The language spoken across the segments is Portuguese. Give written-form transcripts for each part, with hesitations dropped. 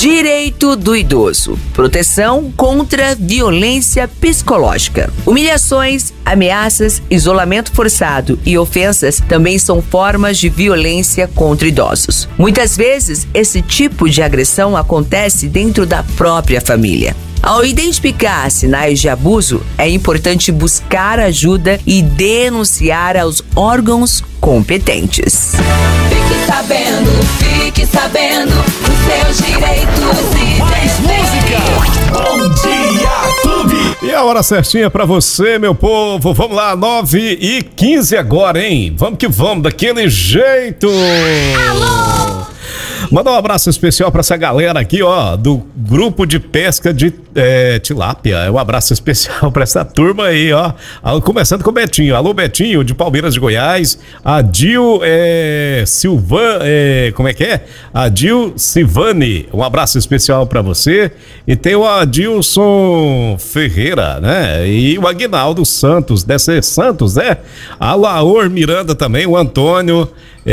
Direito do idoso. Proteção contra violência psicológica. Humilhações, ameaças, isolamento forçado e ofensas também são formas de violência contra idosos. Muitas vezes, esse tipo de agressão acontece dentro da própria família. Ao identificar sinais de abuso, é importante buscar ajuda e denunciar aos órgãos competentes. Fique sabendo, os seus direitos e mais música. Bom Dia Clube. E a hora certinha pra você, meu povo. Vamos lá, 9h15 agora, hein? Vamos que vamos, daquele jeito. Alô! Mandar um abraço especial pra essa galera aqui, ó, do grupo de pesca de tilápia. Um abraço especial pra essa turma aí, ó. Começando com o Betinho. Alô, Betinho, de Palmeiras de Goiás. Adil como é que é? Adil Silvani. Um abraço especial pra você. E tem o Adilson Ferreira, né? E o Aguinaldo Santos, deve ser Santos, né? A Laor Miranda também, o Antônio.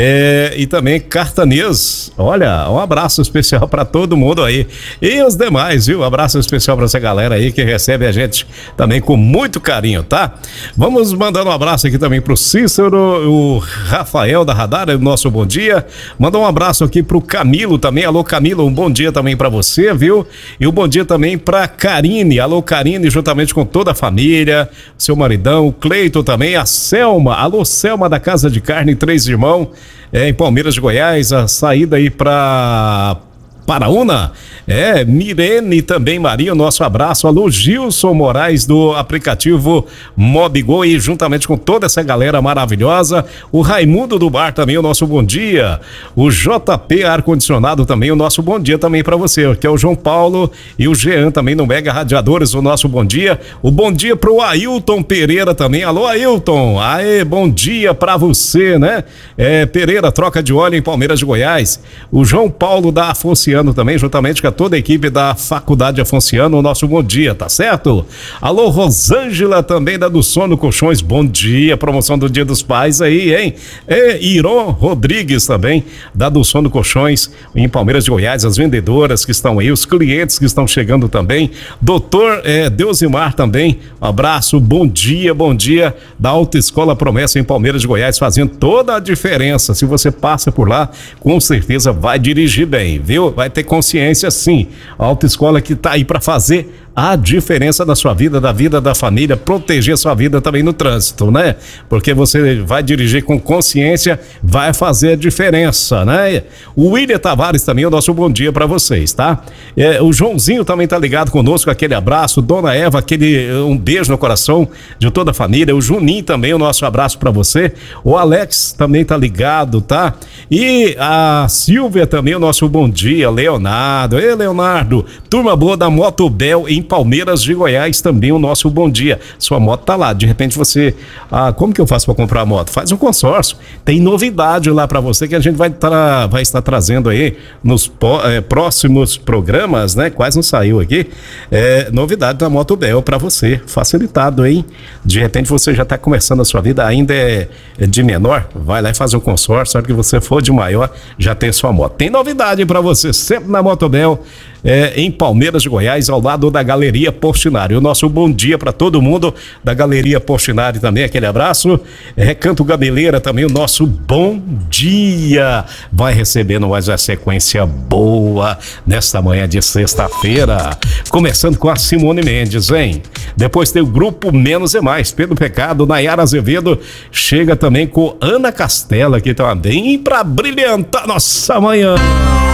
E também Cartanês. Olha, um abraço especial para todo mundo aí. E os demais, viu? Um abraço especial para essa galera aí que recebe a gente também com muito carinho, tá? Vamos mandando um abraço aqui também pro Cícero, o Rafael da Radar, o nosso bom dia. Mandar um abraço aqui pro Camilo também. Alô, Camilo, um bom dia também para você, viu? E um bom dia também pra Karine. Alô, Karine, juntamente com toda a família, seu maridão, o Cleiton também, a Selma. Alô, Selma da Casa de Carne, Três Irmãos. Em Palmeiras de Goiás, a saída aí para Paraúna, Mirene também, Maria, o nosso abraço. Alô, Gilson Moraes do aplicativo Mobigol e juntamente com toda essa galera maravilhosa, o Raimundo do Bar também, o nosso bom dia, o JP Ar-Condicionado também, o nosso bom dia também para você, que é o João Paulo e o Jean também no Mega Radiadores, o nosso bom dia, o bom dia pro Ailton Pereira também. Alô, Ailton, aê, bom dia para você, né? Pereira, troca de óleo em Palmeiras de Goiás, o João Paulo da Afonciano também, juntamente com toda a equipe da Faculdade Afonciano, o nosso bom dia, tá certo? Alô, Rosângela também da do Sono Colchões, bom dia, promoção do Dia dos Pais aí, hein? Iron Rodrigues também, da do Sono Colchões, em Palmeiras de Goiás, as vendedoras que estão aí, os clientes que estão chegando também, doutor Deusimar também, um abraço, bom dia da Autoescola Promessa em Palmeiras de Goiás, fazendo toda a diferença. Se você passa por lá, com certeza vai dirigir bem, viu? Vai ter consciência, sim. A autoescola que tá aí para fazer a diferença da sua vida, da vida da família, proteger a sua vida também no trânsito, né? Porque você vai dirigir com consciência, vai fazer a diferença, né? O William Tavares também, o nosso bom dia para vocês, tá? O Joãozinho também tá ligado conosco, aquele abraço, Dona Eva, um beijo no coração de toda a família, o Juninho também, o nosso abraço para você, o Alex também tá ligado, tá? E a Silvia também, o nosso bom dia, Leonardo, Leonardo, turma boa da Motobel em Palmeiras de Goiás, também o nosso bom dia. Sua moto tá lá, de repente você, como que eu faço para comprar a moto? Faz um consórcio, tem novidade lá para você que a gente vai estar trazendo aí nos próximos programas, né? Quase não saiu aqui, novidade da Motobel para você, facilitado, hein? De repente você já tá começando a sua vida, ainda é de menor, vai lá e faz um consórcio, a hora que você for de maior, já tem sua moto. Tem novidade para você, sempre na Motobel, em Palmeiras de Goiás, ao lado da Galeria Portinari. O nosso bom dia para todo mundo da Galeria Portinari também, aquele abraço. Recanto Gameleira também, o nosso bom dia. Vai recebendo mais uma sequência boa nesta manhã de sexta-feira. Começando com a Simone Mendes, hein? Depois tem o grupo Menos é Mais, Pedro Pecado, Nayara Azevedo. Chega também com Ana Castela aqui também para brilhantar nossa manhã.